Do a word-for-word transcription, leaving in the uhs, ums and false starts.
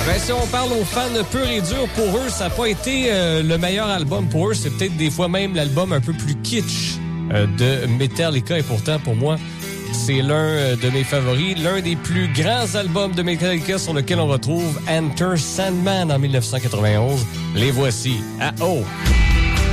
Ben, si on parle aux fans purs et durs, pour eux, ça n'a pas été euh, le meilleur album pour eux. C'est peut-être des fois même l'album un peu plus kitsch euh, de Metallica. Et pourtant, pour moi, c'est l'un de mes favoris. L'un des plus grands albums de Metallica sur lequel on retrouve Enter Sandman en dix-neuf cent quatre-vingt-onze. Les voici à oh!